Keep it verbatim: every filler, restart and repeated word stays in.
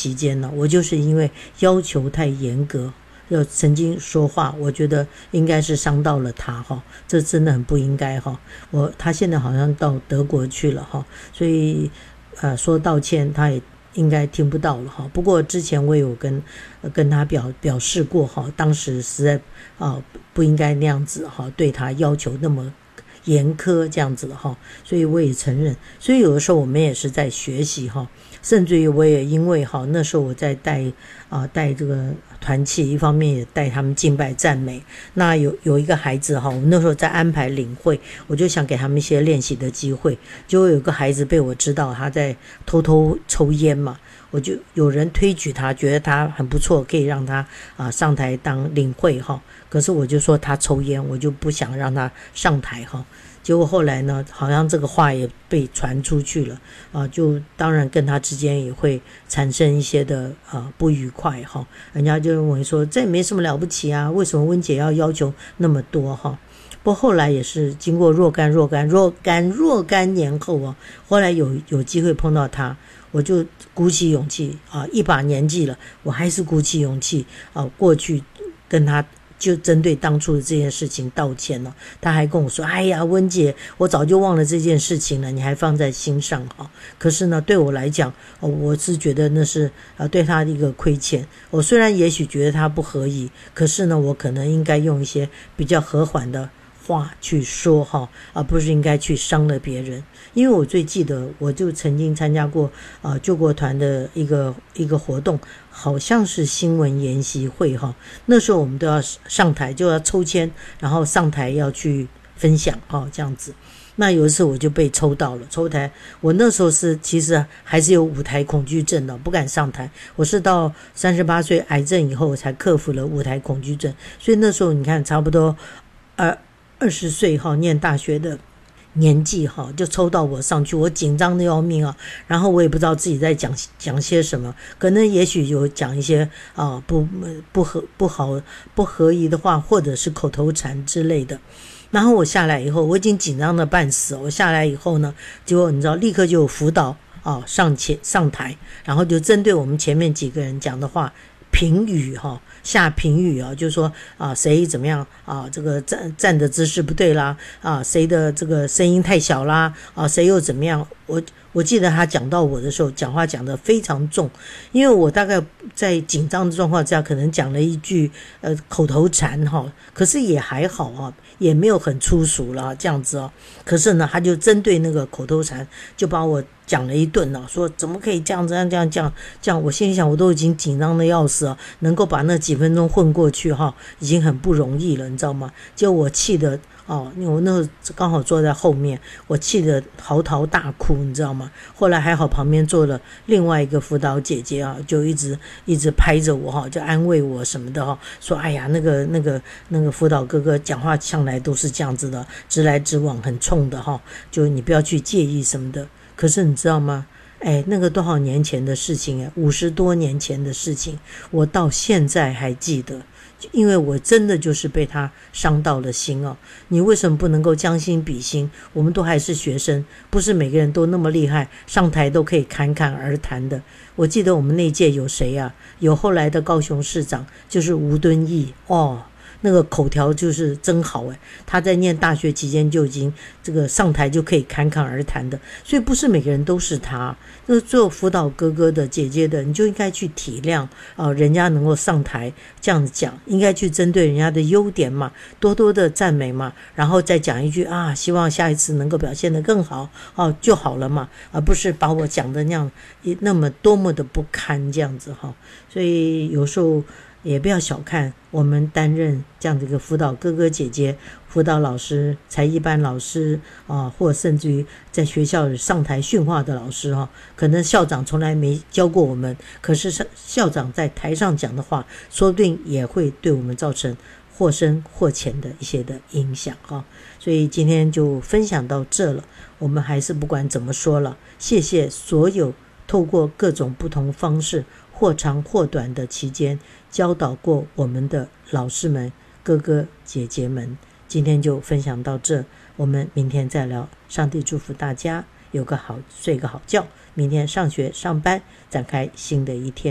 期间呢，我就是因为要求太严格，就曾经说话，我觉得应该是伤到了他哈，这真的很不应该哈。我他现在好像到德国去了哈，所以呃说道歉他也应该听不到了哈。不过之前我有跟、呃、跟他表表示过哈，当时实在啊不应该那样子哈，对他要求那么严苛这样子的哈，所以我也承认。所以有的时候我们也是在学习哈，甚至于我也因为哈那时候我在带啊、呃、带这个团契，一方面也带他们敬拜赞美。那有有一个孩子哈，我那时候在安排领会，我就想给他们一些练习的机会。结果有个孩子被我知道他在偷偷抽烟嘛，我就有人推举他，觉得他很不错，可以让他啊、呃、上台当领会哈。可是我就说他抽烟，我就不想让他上台哈。结果后来呢，好像这个话也被传出去了啊，就当然跟他之间也会产生一些的啊不愉快哈。人家就认为说这也没什么了不起啊，为什么温姐要要求那么多哈？不过后来也是经过若干若干若干若干年后啊，后来有有机会碰到他，我就鼓起勇气啊，一把年纪了，我还是鼓起勇气啊，过去跟他。就针对当初的这件事情道歉了，他还跟我说：“哎呀，温姐，我早就忘了这件事情了，你还放在心上哈。”可是呢，对我来讲，哦、我是觉得那是呃对他的一个亏欠。我虽然也许觉得他不合宜，可是呢，我可能应该用一些比较和缓的话去说哈，而不是应该去伤了别人。因为我最记得，我就曾经参加过啊、呃、救国团的一个一个活动。好像是新闻研习会哈，那时候我们都要上台，就要抽签，然后上台要去分享哈，这样子。那有一次我就被抽到了，抽台。我那时候是其实还是有舞台恐惧症的，不敢上台。我是到三十八岁癌症以后才克服了舞台恐惧症，所以那时候你看，差不多二二十岁哈，念大学的。年纪哈，就抽到我上去，我紧张的要命啊！然后我也不知道自己在讲讲些什么，可能也许有讲一些啊不不合不好不合宜的话，或者是口头禅之类的。然后我下来以后，我已经紧张的半死。我下来以后呢，结果你知道，立刻就有辅导啊上前上台，然后就针对我们前面几个人讲的话评语哈。下评语啊，就是说啊，谁怎么样啊，这个站站的姿势不对啦，啊，谁的这个声音太小啦，啊，谁又怎么样？我我记得他讲到我的时候，讲话讲得非常重，因为我大概在紧张的状况之下，可能讲了一句呃口头禅哈，可是也还好啊，也没有很粗俗啦这样子哦。可是呢，他就针对那个口头禅，就把我讲了一顿了，说怎么可以这样这样这样这样这样。我心里想，我都已经紧张的要死了，能够把那几分钟混过去哈，已经很不容易了，你知道吗？结果我气得哦，因为我那时候刚好坐在后面，我气得嚎啕大哭，你知道吗？后来还好旁边坐了另外一个辅导姐姐啊，就一直一直拍着我哈，就安慰我什么的哈，说哎呀，那个那个那个辅导哥哥讲话向来都是这样子的，直来直往，很冲的哈，就你不要去介意什么的。可是你知道吗？哎，那个多少年前的事情哎，五十多年前的事情，我到现在还记得，因为我真的就是被他伤到了心哦。你为什么不能够将心比心？我们都还是学生，不是每个人都那么厉害，上台都可以侃侃而谈的。我记得我们那届有谁啊？有后来的高雄市长，就是吴敦义哦。那个口条就是真好诶，他在念大学期间就已经这个上台就可以侃侃而谈的，所以不是每个人都是他。那做辅导哥哥的姐姐的，你就应该去体谅啊、呃，人家能够上台这样子讲，应该去针对人家的优点嘛，多多的赞美嘛，然后再讲一句啊，希望下一次能够表现得更好哦就好了嘛，而不是把我讲的那样那么多么的不堪这样子哈。所以有时候也不要小看我们担任这样的一个辅导哥哥姐姐、辅导老师、才艺班老师啊，或甚至于在学校上台训话的老师哈，可能校长从来没教过我们，可是校长在台上讲的话，说不定也会对我们造成或深或浅的一些的影响哈。所以今天就分享到这了，我们还是不管怎么说了，谢谢所有透过各种不同方式或长或短的期间教导过我们的老师们、哥哥姐姐们。今天就分享到这，我们明天再聊。上帝祝福大家有个好睡个好觉，明天上学上班展开新的一天。